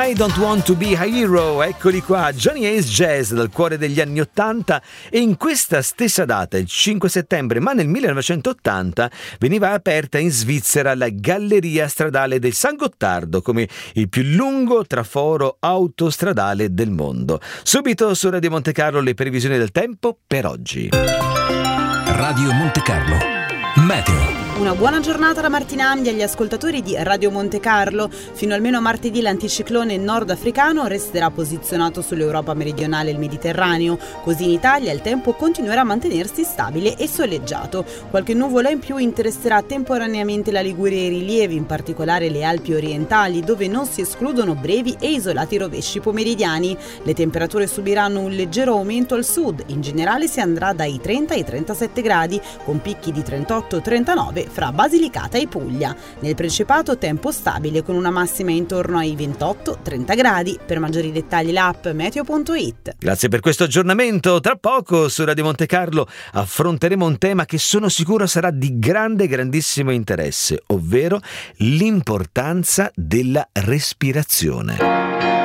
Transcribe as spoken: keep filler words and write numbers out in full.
I Don't Want to Be a Hero, eccoli qua, Johnny Ace Jazz dal cuore degli anni ottanta. E in questa stessa data, il cinque settembre, ma nel millenovecentottanta, veniva aperta in Svizzera la Galleria Stradale del San Gottardo come il più lungo traforo autostradale del mondo. Subito su Radio Monte Carlo le previsioni del tempo per oggi. Radio Monte Carlo Meteo. Una buona giornata da Martina Amdi agli ascoltatori di Radio Monte Carlo. Fino almeno a martedì l'anticiclone nordafricano resterà posizionato sull'Europa meridionale e il Mediterraneo. Così in Italia il tempo continuerà a mantenersi stabile e soleggiato. Qualche nuvola in più interesserà temporaneamente la Liguria e i rilievi, in particolare le Alpi orientali, dove non si escludono brevi e isolati rovesci pomeridiani. Le temperature subiranno un leggero aumento al sud. In generale si andrà dai trenta ai trentasette gradi, con picchi di trentotto trentanove fra Basilicata e Puglia. Nel Principato tempo stabile con una massima intorno ai ventotto trenta gradi. Per maggiori dettagli l'app meteo punto it. Grazie per questo aggiornamento. Tra poco su Radio Monte Carlo affronteremo un tema che sono sicuro sarà di grande, grandissimo interesse, ovvero l'importanza della respirazione.